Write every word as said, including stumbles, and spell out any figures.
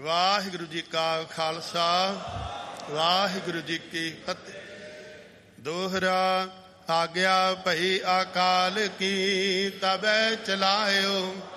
ਵਾਹਿਗੁਰੂ ਜੀ ਕਾ ਖਾਲਸਾ ਵਾਹਿਗੁਰੂ ਜੀ ਕੀ ਫਤਿਹ। ਦੋਹਰਾ ਆਗਿਆ ਭਈ ਅਕਾਲ ਕੀ ਤਬੈ ਚਲਾਇਓ।